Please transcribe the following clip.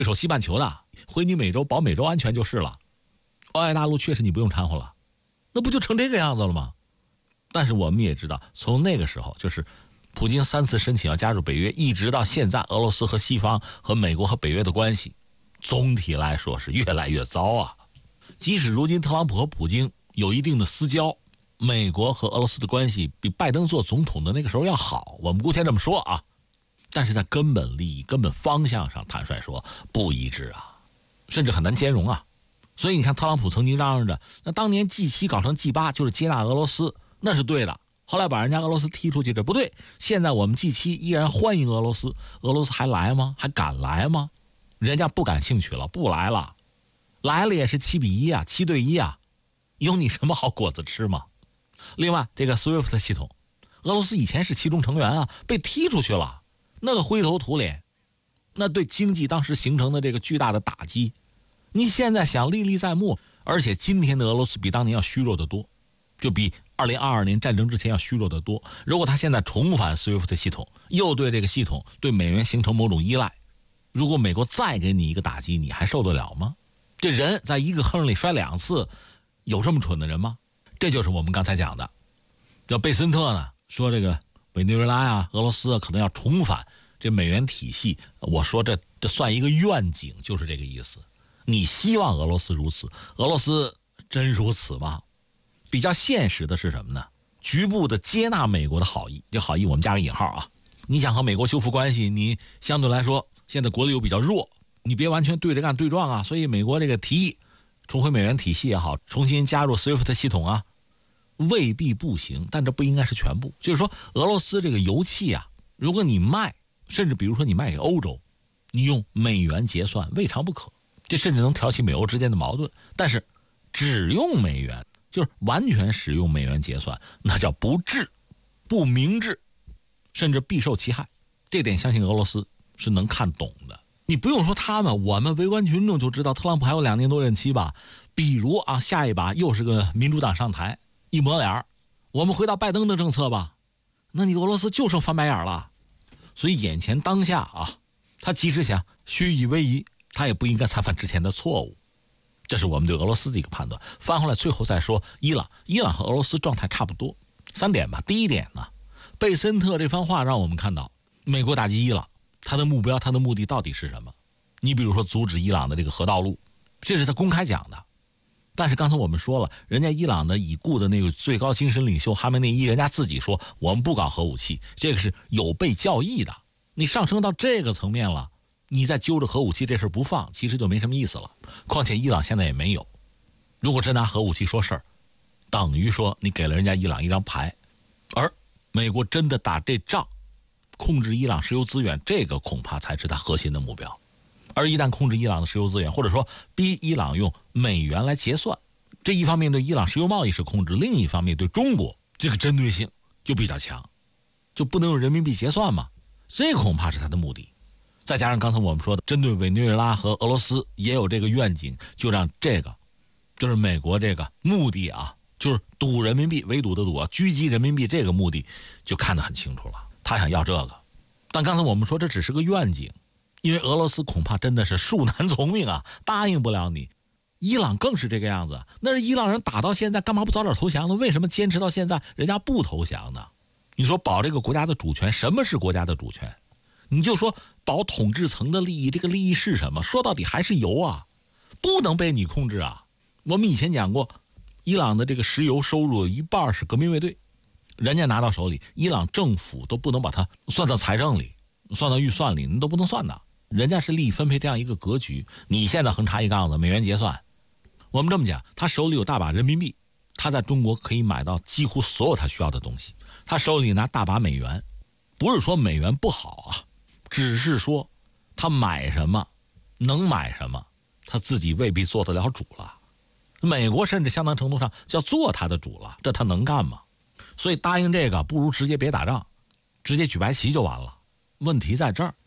对手西半球的，回你美洲保美洲安全就是了。欧亚大陆确实你不用掺和了，那不就成这个样子了吗？但是我们也知道，从那个时候就是普京3次申请要加入北约，一直到现在，俄罗斯和西方和美国和北约的关系总体来说是越来越糟啊。即使如今特朗普和普京有一定的私交，美国和俄罗斯的关系比拜登做总统的那个时候要好，我们姑且这么说啊，但是在根本利益、根本方向上，坦率说不一致啊，甚至很难兼容啊。所以你看，特朗普曾经嚷嚷着，那当年 G7 搞成 G8 就是接纳俄罗斯，那是对的。后来把人家俄罗斯踢出去，这不对。现在我们 G7 依然欢迎俄罗斯，俄罗斯还来吗？还敢来吗？人家不感兴趣了，不来了，来了也是7-1啊，7对1啊，有你什么好果子吃吗？另外，这个 SWIFT 系统，俄罗斯以前是其中成员啊，被踢出去了，那个灰头土脸，那对经济当时形成的这个巨大的打击，你现在想历历在目。而且今天的俄罗斯比当年要虚弱得多，就比2022年战争之前要虚弱得多。如果他现在重返 SWIFT 系统，又对这个系统对美元形成某种依赖，如果美国再给你一个打击，你还受得了吗？这人在一个坑里摔2次，有这么蠢的人吗？这就是我们刚才讲的，叫贝森特呢说这个委内瑞拉啊、俄罗斯啊可能要重返这美元体系。我说这算一个愿景，就是这个意思。你希望俄罗斯如此，俄罗斯真如此吗？比较现实的是什么呢？局部的接纳美国的好意，这好意我们加个引号啊。你想和美国修复关系，你相对来说现在国力又比较弱，你别完全对着干对撞啊。所以美国这个提议重回美元体系也好，重新加入 SWIFT 系统啊，未必不行，但这不应该是全部。就是说，俄罗斯这个油气啊，如果你卖，甚至比如说你卖给欧洲，你用美元结算未尝不可，这甚至能挑起美欧之间的矛盾。但是只用美元，就是完全使用美元结算，那叫不智、不明智，甚至必受其害。这点相信俄罗斯是能看懂的。你不用说他们，我们围观群众就知道，特朗普还有2年多任期吧。比如啊，下一把又是个民主党上台，一抹脸，我们回到拜登的政策吧，那你俄罗斯就剩翻白眼了。所以眼前当下啊，他即使想虚以为夷，他也不应该再犯之前的错误。这是我们对俄罗斯的一个判断。翻回来最后再说伊朗和俄罗斯状态差不多。3点吧。第一点呢，贝森特这番话让我们看到美国打击伊朗，他的目标他的目的到底是什么？你比如说阻止伊朗的这个核道路，这是他公开讲的。但是刚才我们说了，人家伊朗的已故的那个最高精神领袖哈梅内伊，人家自己说我们不搞核武器，这个是有被教义的。你上升到这个层面了，你再揪着核武器这事不放，其实就没什么意思了。况且伊朗现在也没有，如果真拿核武器说事儿，等于说你给了人家伊朗一张牌。而美国真的打这仗，控制伊朗石油资源，这个恐怕才是他核心的目标。而一旦控制伊朗的石油资源，或者说逼伊朗用美元来结算，这一方面对伊朗石油贸易是控制，另一方面对中国这个针对性就比较强，就不能用人民币结算嘛，这恐怕是他的目的。再加上刚才我们说的，针对委内瑞拉和俄罗斯也有这个愿景，就让这个就是美国这个目的啊，就是赌人民币，围堵的堵啊，狙击人民币，这个目的就看得很清楚了，他想要这个。但刚才我们说这只是个愿景，因为俄罗斯恐怕真的是恕难从命啊，答应不了你。伊朗更是这个样子，那是伊朗人打到现在，干嘛不早点投降呢？为什么坚持到现在人家不投降呢？你说保这个国家的主权，什么是国家的主权？你就说保统治层的利益，这个利益是什么？说到底还是油啊，不能被你控制啊。我们以前讲过，伊朗的这个石油收入有一半是革命卫队，人家拿到手里，伊朗政府都不能把它算到财政里，算到预算里，你都不能算的。人家是利益分配这样一个格局，你现在横插一杠子，美元结算。我们这么讲，他手里有大把人民币，他在中国可以买到几乎所有他需要的东西，他手里拿大把美元，不是说美元不好啊，只是说他买什么能买什么，他自己未必做得了主了。美国甚至相当程度上叫做他的主了，这他能干吗？所以答应这个不如直接别打仗，直接举白旗就完了。问题在这儿，